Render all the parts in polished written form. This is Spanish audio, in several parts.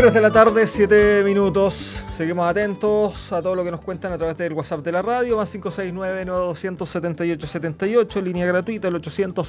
3 de la tarde, 7 minutos. Seguimos atentos a todo lo que nos cuentan a través del WhatsApp de la radio, más 569-9278-78, línea gratuita, el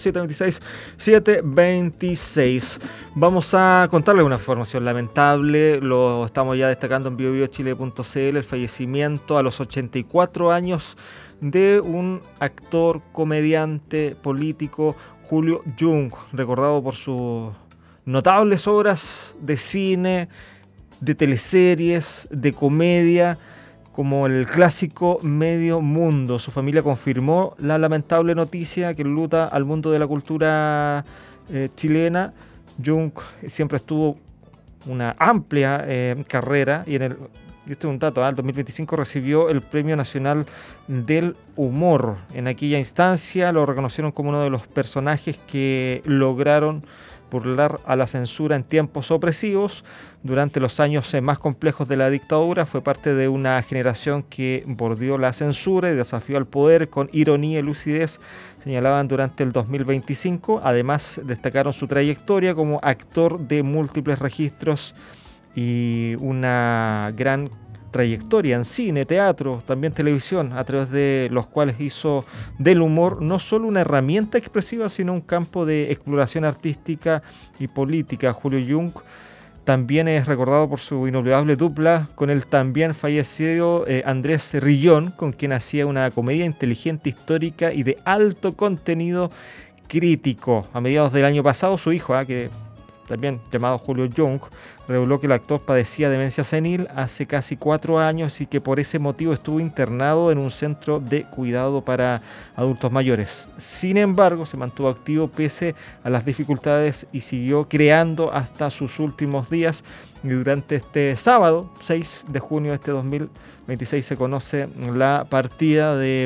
800-726-726. Vamos a contarles una información lamentable, lo estamos ya destacando en biobiochile.cl, el fallecimiento a los 84 años de un actor, comediante, político, Julio Jung, recordado por sus notables obras de cine, de teleseries, de comedia, como el clásico Medio Mundo. Su familia confirmó la lamentable noticia que enluta al mundo de la cultura chilena. Jung siempre estuvo una amplia carrera y este es un dato, el 2025 recibió el Premio Nacional del Humor. En aquella instancia lo reconocieron como uno de los personajes que lograron burlar a la censura en tiempos opresivos. Durante los años más complejos de la dictadura fue parte de una generación que bordeó la censura y desafió al poder con ironía y lucidez, señalaban durante el 2025. Además destacaron su trayectoria como actor de múltiples registros y una gran trayectoria en cine, teatro, también televisión, a través de los cuales hizo del humor no solo una herramienta expresiva, sino un campo de exploración artística y política. Julio Jung también es recordado por su inolvidable dupla con el también fallecido Andrés Rillón, con quien hacía una comedia inteligente, histórica y de alto contenido crítico. A mediados del año pasado, su hijo, que también llamado Julio Jung, reveló que el actor padecía demencia senil hace casi 4 años y que por ese motivo estuvo internado en un centro de cuidado para adultos mayores. Sin embargo, se mantuvo activo pese a las dificultades y siguió creando hasta sus últimos días. Y durante este sábado, 6 de junio de este 2026, se conoce la partida de